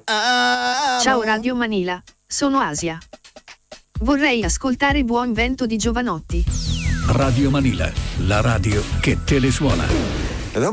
Ciao Radio Manila, sono Asia. Vorrei ascoltare Buon Vento di Giovanotti. Radio Manila, la radio che te le suona.